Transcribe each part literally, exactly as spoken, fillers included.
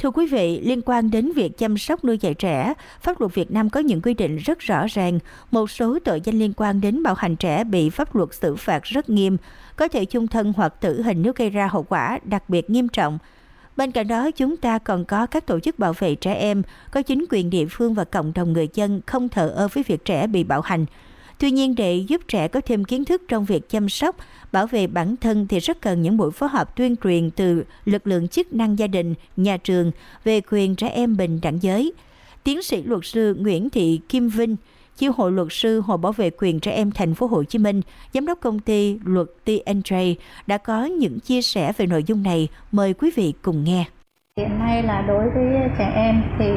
Thưa quý vị, liên quan đến việc chăm sóc nuôi dạy trẻ, pháp luật Việt Nam có những quy định rất rõ ràng. Một số tội danh liên quan đến bạo hành trẻ bị pháp luật xử phạt rất nghiêm, có thể chung thân hoặc tử hình nếu gây ra hậu quả đặc biệt nghiêm trọng. Bên cạnh đó, chúng ta còn có các tổ chức bảo vệ trẻ em, có chính quyền địa phương và cộng đồng người dân không thờ ơ với việc trẻ bị bạo hành. Tuy nhiên, để giúp trẻ có thêm kiến thức trong việc chăm sóc, bảo vệ bản thân thì rất cần những buổi phối hợp tuyên truyền từ lực lượng chức năng gia đình, nhà trường về quyền trẻ em bình đẳng giới. Tiến sĩ luật sư Nguyễn Thị Kim Vinh, Chi hội luật sư Hội Bảo vệ quyền trẻ em Thành phố Hồ Chí Minh, giám đốc công ty luật T and J đã có những chia sẻ về nội dung này. Mời quý vị cùng nghe. Hiện nay là đối với trẻ em thì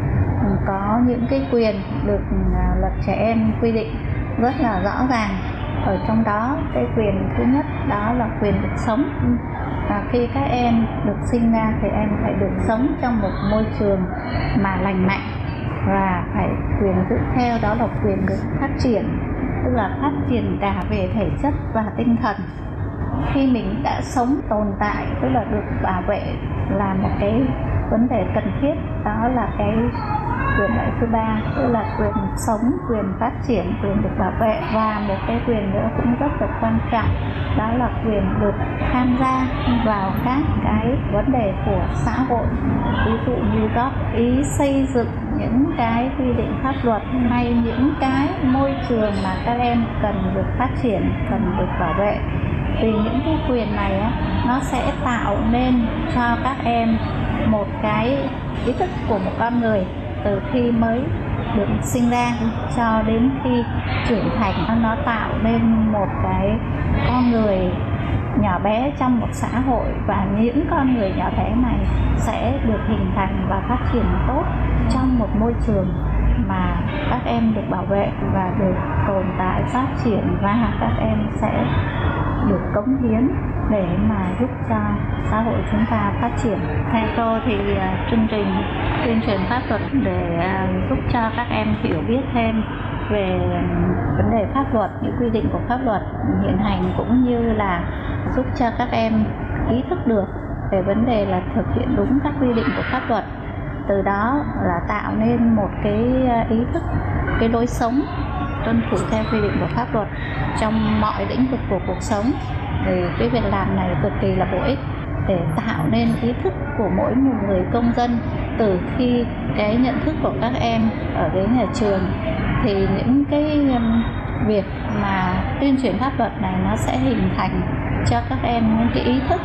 có những cái quyền được luật trẻ em quy định rất là rõ ràng. Ở trong đó cái quyền thứ nhất đó là quyền được sống. Và khi các em được sinh ra thì em phải được sống trong một môi trường mà lành mạnh, và phải quyền tiếp theo đó là quyền được phát triển, tức là phát triển cả về thể chất và tinh thần. Khi mình đã sống tồn tại, tức là được bảo vệ, là một cái vấn đề cần thiết, đó là cái quyền lợi thứ ba, tức là quyền sống, quyền phát triển, quyền được bảo vệ. Và một cái quyền nữa cũng rất là quan trọng, đó là quyền được tham gia vào các cái vấn đề của xã hội, ví dụ như góp ý xây dựng những cái quy định pháp luật hay những cái môi trường mà các em cần được phát triển, cần được bảo vệ. Vì những cái quyền này á, nó sẽ tạo nên cho các em một cái ý thức của một con người từ khi mới được sinh ra cho đến khi trưởng thành. Nó tạo nên một cái con người nhỏ bé trong một xã hội, và những con người nhỏ bé này sẽ được hình thành và phát triển tốt trong một môi trường mà các em được bảo vệ và được tồn tại, phát triển, và các em sẽ được cống hiến để mà giúp cho xã hội chúng ta phát triển. Theo tôi thì uh, chương trình tuyên truyền pháp luật để uh, giúp cho các em hiểu biết thêm về vấn đề pháp luật, những quy định của pháp luật hiện hành, cũng như là giúp cho các em ý thức được về vấn đề là thực hiện đúng các quy định của pháp luật. Từ đó là tạo nên một cái ý thức, cái lối sống tuân thủ theo quy định của pháp luật trong mọi lĩnh vực của cuộc sống. Thì cái việc làm này cực kỳ là bổ ích để tạo nên ý thức của mỗi một người công dân. Từ khi cái nhận thức của các em ở đến nhà trường thì những cái việc mà tuyên truyền pháp luật này nó sẽ hình thành cho các em những cái ý thức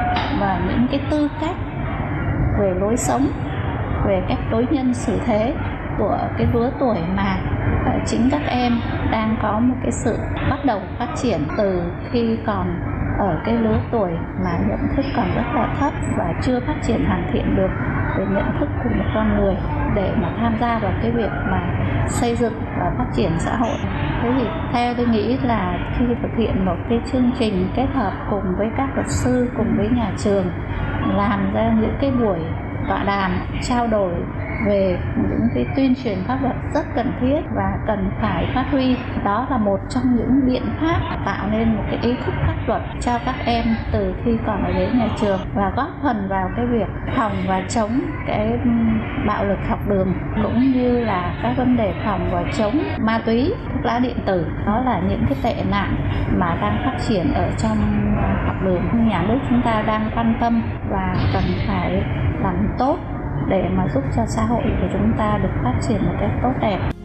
và những cái tư cách về lối sống, về cách đối nhân xử thế của cái lứa tuổi mà chính các em đang có một cái sự bắt đầu phát triển từ khi còn ở cái lứa tuổi mà nhận thức còn rất là thấp và chưa phát triển hoàn thiện được về nhận thức của một con người, để mà tham gia vào cái việc mà xây dựng và phát triển xã hội. Thế thì theo tôi nghĩ là khi thực hiện một cái chương trình kết hợp cùng với các luật sư, cùng với nhà trường, làm ra những cái buổi tọa đàm trao đổi về những cái tuyên truyền pháp luật rất cần thiết và cần phải phát huy. Đó là một trong những biện pháp tạo nên một cái ý thức pháp luật cho các em từ khi còn ở đến nhà trường, và góp phần vào cái việc phòng và chống cái bạo lực học đường, cũng như là các vấn đề phòng và chống ma túy, thuốc lá điện tử. Đó là những cái tệ nạn mà đang phát triển ở trong học đường. Nhà nước chúng ta đang quan tâm và cần phải làm tốt để mà giúp cho xã hội của chúng ta được phát triển một cách tốt đẹp.